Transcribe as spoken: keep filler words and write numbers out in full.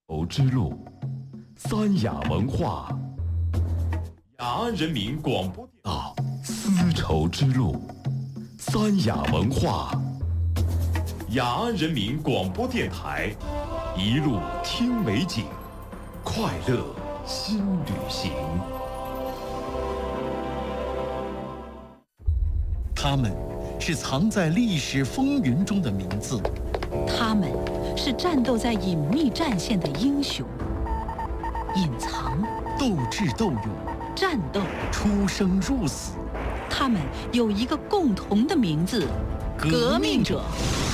丝绸之路，三雅文化。雅安人民广播电台，丝绸之路，三雅文化。雅安人民广播电台，一路听美景，快乐新旅行。 他们是藏在历史风云中的名字， 他们是战斗在隐秘战线的英雄，隐藏、 斗智斗勇、 战斗、 出生入死。 他们有一个共同的名字——革命者。